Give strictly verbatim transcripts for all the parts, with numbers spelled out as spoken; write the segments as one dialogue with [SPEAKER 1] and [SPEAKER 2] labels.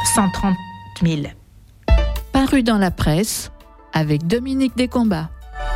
[SPEAKER 1] cent trente mille.
[SPEAKER 2] Paru dans la presse avec Dominique Descombats.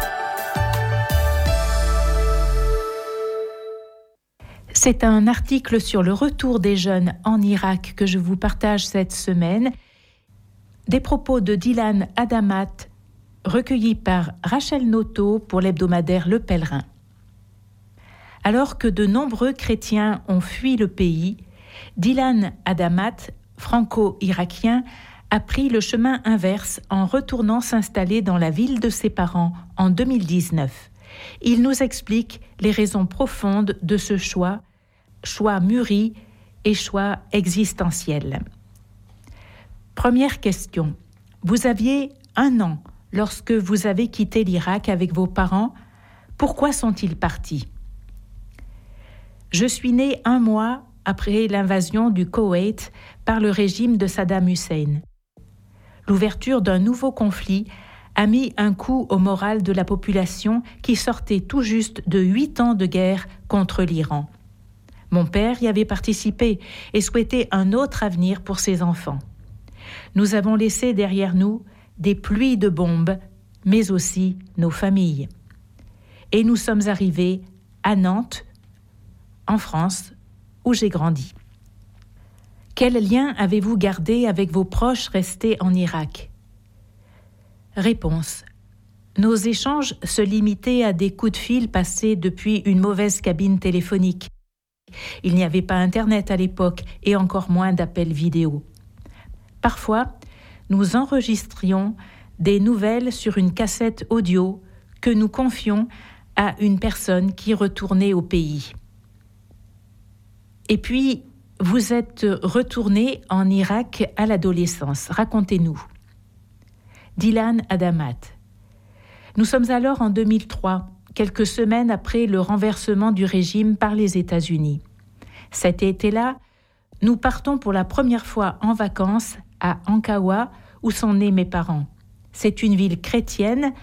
[SPEAKER 1] C'est un article sur le retour des jeunes en Irak que je vous partage cette semaine. Des propos de Dylan Adamat, recueillis par Rachel Noto pour l'hebdomadaire Le Pèlerin. Alors que de nombreux chrétiens ont fui le pays, Dylan Adamat, franco-irakien, a pris le chemin inverse en retournant s'installer dans la ville de ses parents en deux mille dix-neuf. Il nous explique les raisons profondes de ce choix, choix mûri et choix existentiel. Première question. Vous aviez un an lorsque vous avez quitté l'Irak avec vos parents. Pourquoi sont-ils partis ? Je suis né un mois après l'invasion du Koweït par le régime de Saddam Hussein. L'ouverture d'un nouveau conflit a mis un coup au moral de la population qui sortait tout juste de huit ans de guerre contre l'Iran. Mon père y avait participé et souhaitait un autre avenir pour ses enfants. Nous avons laissé derrière nous des pluies de bombes, mais aussi nos familles. Et nous sommes arrivés à Nantes, en France, où j'ai grandi. Quel lien avez-vous gardé avec vos proches restés en Irak ? Réponse. Nos échanges se limitaient à des coups de fil passés depuis une mauvaise cabine téléphonique. Il n'y avait pas Internet à l'époque et encore moins d'appels vidéo. Parfois, nous enregistrions des nouvelles sur une cassette audio que nous confions à une personne qui retournait au pays. Et puis, vous êtes retourné en Irak à l'adolescence. Racontez-nous. Dylan Adamat. Nous sommes alors en deux mille trois, quelques semaines après le renversement du régime par les États-Unis. Cet été-là, nous partons pour la première fois en vacances à Ankawa, où sont nés mes parents. C'est une ville chrétienne